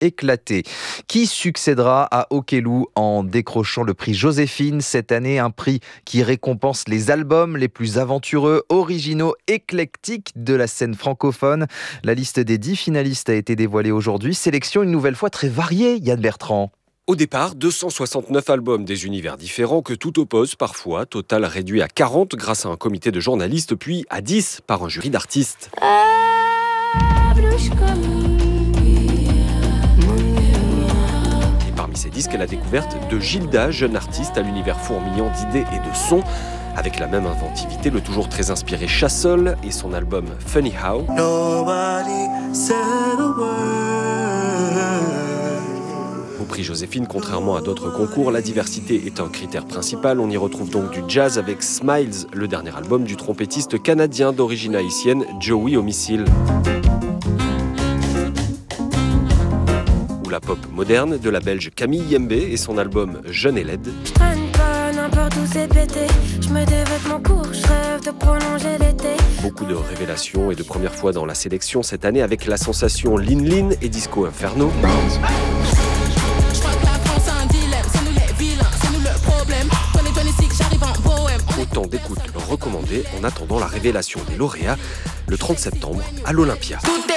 éclaté. Qui succédera à Okello en décrochant le prix Joséphine cette année, un prix qui récompense les albums les plus aventureux, originaux, éclectiques de la scène francophone. La liste des 10 finalistes a été dévoilée aujourd'hui. Sélection une nouvelle fois très variée, Yann Bertrand. Au départ, 269 albums des univers différents que tout oppose parfois, total réduit à 40 grâce à un comité de journalistes, puis à 10 par un jury d'artistes. Et parmi ces disques, la découverte de Gilda, jeune artiste à l'univers fourmillant d'idées et de sons. Avec la même inventivité, le toujours très inspiré Chassol et son album Funny How. Au prix Joséphine, contrairement à d'autres concours, la diversité est un critère principal. On y retrouve donc du jazz avec Smiles, le dernier album du trompettiste canadien d'origine haïtienne Joey Homicile. Ou la pop moderne de la belge Camille Yembe et son album Jeune et laide. Beaucoup de révélations et de premières fois dans la sélection cette année avec la sensation Lin Lin et Disco Inferno. Autant d'écoutes recommandées en attendant la révélation des lauréats le 30 septembre à l'Olympia.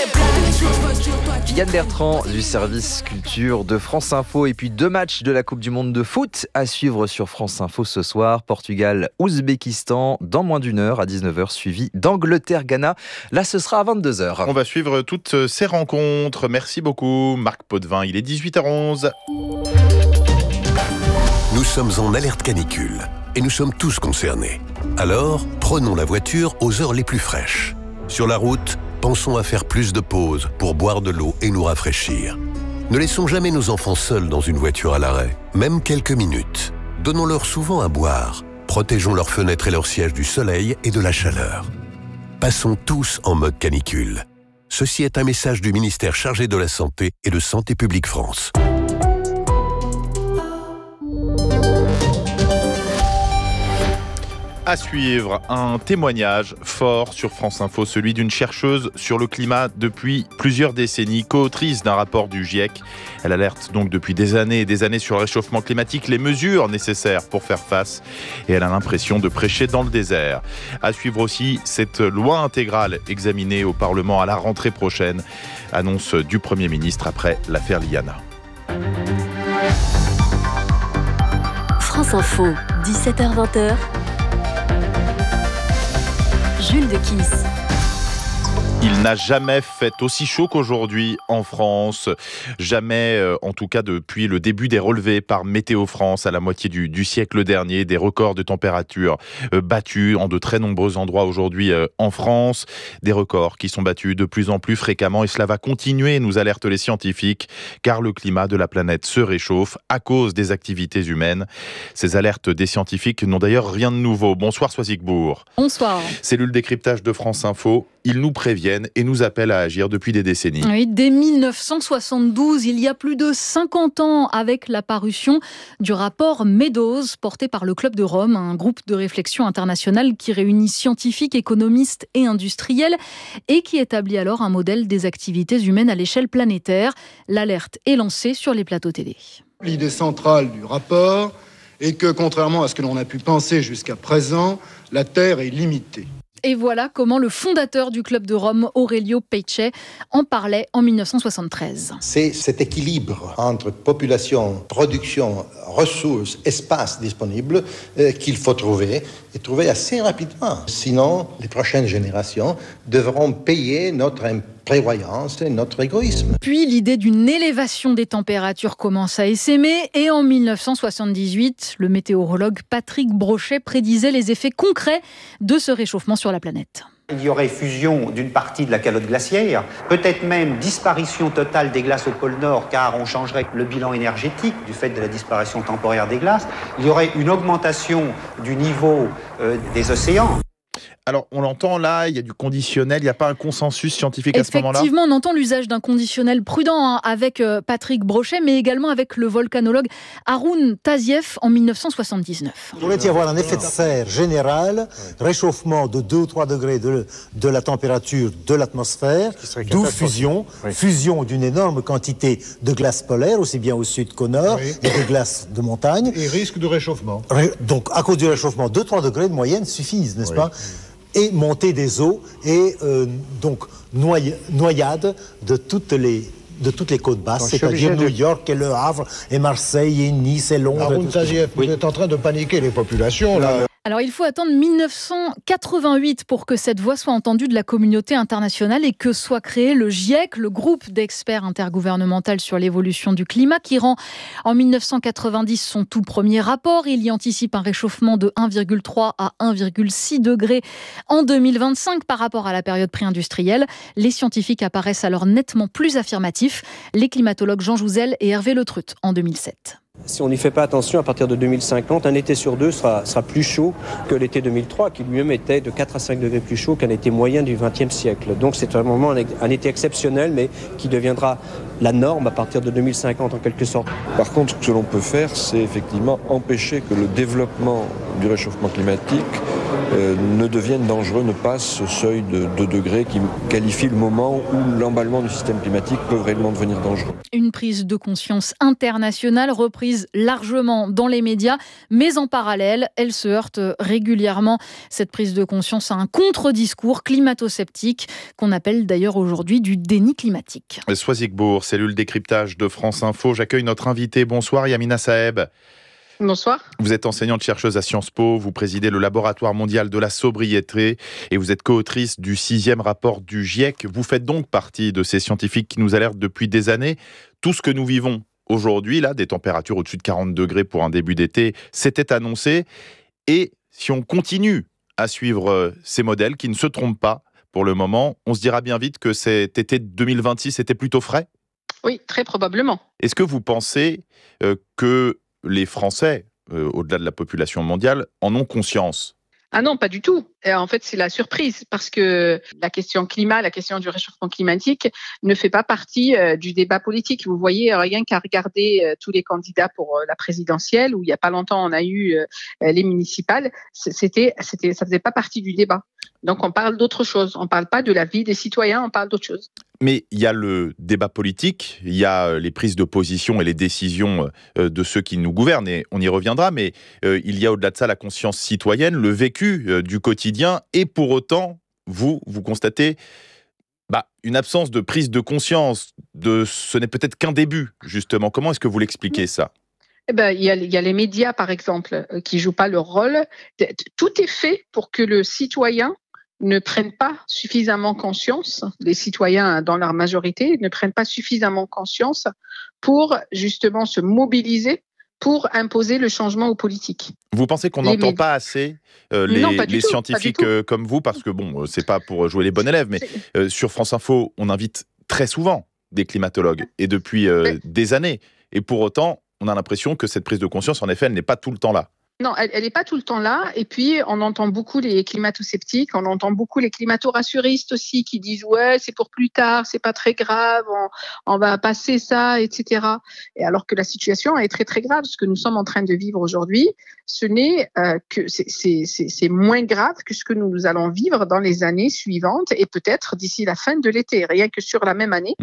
Yann Bertrand du service culture de France Info et puis 2 matchs de la Coupe du Monde de foot à suivre sur France Info ce soir. Portugal-Ouzbékistan dans moins d'une heure à 19h suivi d'Angleterre-Ghana. Là ce sera à 22h. On va suivre toutes ces rencontres. Merci beaucoup Marc Potvin, il est 18h11. Nous sommes en alerte canicule et nous sommes tous concernés. Alors, prenons la voiture aux heures les plus fraîches. Sur la route, pensons à faire plus de pauses pour boire de l'eau et nous rafraîchir. Ne laissons jamais nos enfants seuls dans une voiture à l'arrêt, même quelques minutes. Donnons-leur souvent à boire. Protégeons leurs fenêtres et leurs sièges du soleil et de la chaleur. Passons tous en mode canicule. Ceci est un message du ministère chargé de la Santé et de Santé publique France. À suivre, un témoignage fort sur France Info, celui d'une chercheuse sur le climat depuis plusieurs décennies, co-autrice d'un rapport du GIEC. Elle alerte donc depuis des années et des années sur le réchauffement climatique, les mesures nécessaires pour faire face. Et elle a l'impression de prêcher dans le désert. À suivre aussi cette loi intégrale examinée au Parlement à la rentrée prochaine. Annonce du Premier ministre après l'affaire Liana. France Info, 17h-20h. Jules de Kiss. Il n'a jamais fait aussi chaud qu'aujourd'hui en France. Jamais, en tout cas depuis le début des relevés par Météo France à la moitié du siècle dernier. Des records de température battus en de très nombreux endroits aujourd'hui en France. Des records qui sont battus de plus en plus fréquemment et cela va continuer, nous alertent les scientifiques, car le climat de la planète se réchauffe à cause des activités humaines. Ces alertes des scientifiques n'ont d'ailleurs rien de nouveau. Bonsoir Soisy Gbour. Bonsoir. Cellule décryptage de France Info. Ils nous préviennent et nous appellent à agir depuis des décennies. Oui, dès 1972, il y a plus de 50 ans, avec la parution du rapport Meadows, porté par le Club de Rome, un groupe de réflexion internationale qui réunit scientifiques, économistes et industriels, et qui établit alors un modèle des activités humaines à l'échelle planétaire. L'alerte est lancée sur les plateaux télé. L'idée centrale du rapport est que, contrairement à ce que l'on a pu penser jusqu'à présent, la Terre est limitée. Et voilà comment le fondateur du Club de Rome, Aurelio Peccei, en parlait en 1973. C'est cet équilibre entre population, production, ressources, espace disponible qu'il faut trouver, et trouver assez rapidement. Sinon, les prochaines générations devront payer notre prévoyance et notre égoïsme. Puis l'idée d'une élévation des températures commence à essaimer et en 1978, le météorologue Patrick Brochet prédisait les effets concrets de ce réchauffement sur la planète. Il y aurait fusion d'une partie de la calotte glaciaire, peut-être même disparition totale des glaces au pôle Nord, car on changerait le bilan énergétique du fait de la disparition temporaire des glaces. Il y aurait une augmentation du niveau des océans. Alors, on l'entend là, il y a du conditionnel, il n'y a pas un consensus scientifique à ce moment-là ? Effectivement, on entend l'usage d'un conditionnel prudent avec Patrick Brochet, mais également avec le volcanologue Haroun Tazieff en 1979. Il pourrait y avoir un effet de serre général, réchauffement de 2 ou 3 degrés de la température de l'atmosphère, d'où fusion d'une énorme quantité de glace polaire, aussi bien au sud qu'au nord, et de glace de montagne. Et risque de réchauffement. Donc, à cause du réchauffement, 2-3 degrés de moyenne suffisent, n'est-ce pas ? Et montée des eaux et donc noyade de toutes les côtes basses, c'est-à-dire New York et Le Havre et Marseille et Nice et Londres. Haroun Tazieff, vous êtes en train de paniquer les populations là. Alors il faut attendre 1988 pour que cette voix soit entendue de la communauté internationale et que soit créé le GIEC, le groupe d'experts intergouvernemental sur l'évolution du climat, qui rend en 1990 son tout premier rapport. Il y anticipe un réchauffement de 1,3 à 1,6 degrés en 2025 par rapport à la période pré-industrielle. Les scientifiques apparaissent alors nettement plus affirmatifs. Les climatologues Jean Jouzel et Hervé Le Trut en 2007. Si on n'y fait pas attention, à partir de 2050, un été sur deux sera plus chaud que l'été 2003, qui lui-même était de 4 à 5 degrés plus chaud qu'un été moyen du XXe siècle. Donc c'est vraiment un été exceptionnel, mais qui deviendra la norme à partir de 2050 en quelque sorte. Par contre, ce que l'on peut faire, c'est effectivement empêcher que le développement du réchauffement climatique ne devienne dangereux, ne passe ce seuil de 2 degrés qui qualifie le moment où l'emballement du système climatique peut réellement devenir dangereux. Une prise de conscience internationale reprise largement dans les médias, mais en parallèle, elle se heurte régulièrement, cette prise de conscience, à un contre-discours climato-sceptique qu'on appelle d'ailleurs aujourd'hui du déni climatique. Soisigbourg, cellule décryptage de France Info. J'accueille notre invité. Bonsoir Yamina Saeb. Bonsoir. Vous êtes enseignante-chercheuse à Sciences Po, vous présidez le Laboratoire mondial de la sobriété et vous êtes co-autrice du 6e rapport du GIEC. Vous faites donc partie de ces scientifiques qui nous alertent depuis des années. Tout ce que nous vivons aujourd'hui, là, des températures au-dessus de 40 degrés pour un début d'été, c'était annoncé. Et si on continue à suivre ces modèles qui ne se trompent pas pour le moment, on se dira bien vite que cet été 2026 était plutôt frais ? Oui, très probablement. Est-ce que vous pensez que les Français, au-delà de la population mondiale, en ont conscience ? Ah non, pas du tout. En fait, c'est la surprise parce que la question climat, la question du réchauffement climatique ne fait pas partie du débat politique. Vous voyez, rien qu'à regarder tous les candidats pour la présidentielle, où il n'y a pas longtemps on a eu les municipales, ça faisait pas partie du débat. Donc on parle d'autre chose. On ne parle pas de la vie des citoyens, on parle d'autre chose. Mais il y a le débat politique, il y a les prises de position et les décisions de ceux qui nous gouvernent, et on y reviendra, mais il y a au-delà de ça la conscience citoyenne, le vécu du quotidien, et pour autant, vous constatez une absence de prise de conscience, ce n'est peut-être qu'un début, justement. Comment est-ce que vous l'expliquez ça ? Il y a les médias, par exemple, qui ne jouent pas leur rôle. Tout est fait pour que le citoyen ne prennent pas suffisamment conscience, les citoyens dans leur majorité ne prennent pas suffisamment conscience pour justement se mobiliser pour imposer le changement aux politiques. Vous pensez qu'on n'entend pas assez les scientifiques comme vous, parce que c'est pas pour jouer les bons élèves, mais sur France Info, on invite très souvent des climatologues, et depuis des années. Et pour autant, on a l'impression que cette prise de conscience, en effet, elle n'est pas tout le temps là. Non, elle n'est pas tout le temps là. Et puis, on entend beaucoup les climato-sceptiques, on entend beaucoup les climato-rassuristes aussi qui disent « ouais, c'est pour plus tard, c'est pas très grave, on va passer ça, etc. » Et alors que la situation est très, très grave. Ce que nous sommes en train de vivre aujourd'hui, ce n'est que c'est moins grave que ce que nous allons vivre dans les années suivantes et peut-être d'ici la fin de l'été. Rien que sur la même année,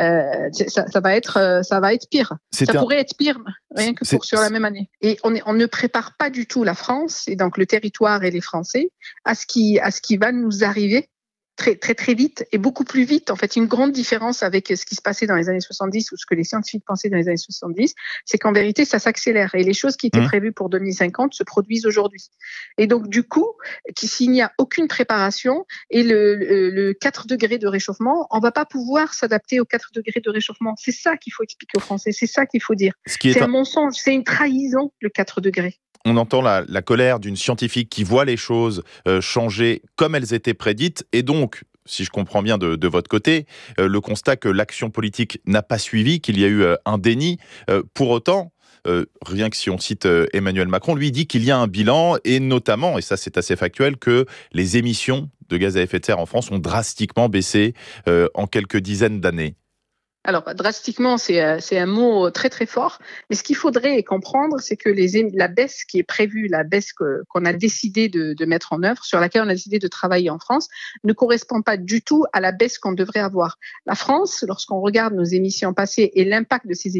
ça va être pire. Ça pourrait être pire, rien que sur la même année. Et on ne prépare pas du tout la France et donc le territoire et les Français à ce qui va nous arriver très, très, très vite et beaucoup plus vite. En fait, une grande différence avec ce qui se passait dans les années 70 ou ce que les scientifiques pensaient dans les années 70, c'est qu'en vérité, ça s'accélère et les choses qui étaient prévues pour 2050 se produisent aujourd'hui. Et donc, du coup, s'il n'y a aucune préparation et le 4 degrés de réchauffement, on ne va pas pouvoir s'adapter aux 4 degrés de réchauffement. C'est ça qu'il faut expliquer aux Français, c'est ça qu'il faut dire. C'est un mensonge, c'est une trahison, le 4 degrés. On entend la colère d'une scientifique qui voit les choses changer comme elles étaient prédites, et donc, si je comprends bien de votre côté, le constat que l'action politique n'a pas suivi, qu'il y a eu un déni. Pour autant, rien que si on cite Emmanuel Macron, lui dit qu'il y a un bilan et notamment, et ça c'est assez factuel, que les émissions de gaz à effet de serre en France ont drastiquement baissé en quelques dizaines d'années. Alors, drastiquement, c'est un mot très très fort, mais ce qu'il faudrait comprendre, c'est que la baisse qui est prévue, la baisse qu'on a décidé de mettre en œuvre, sur laquelle on a décidé de travailler en France, ne correspond pas du tout à la baisse qu'on devrait avoir. La France, lorsqu'on regarde nos émissions passées et l'impact de ces